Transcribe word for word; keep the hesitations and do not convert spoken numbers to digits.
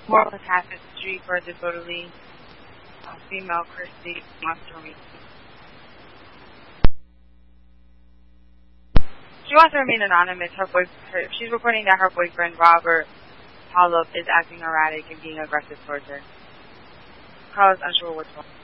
Moral catastrophe for disorderly uh, female Christy wants to remain. She wants to remain anonymous. Her boy, her, she's reporting that her boyfriend Robert Hollop is acting erratic and being aggressive towards her. Carl is unsure what's wrong.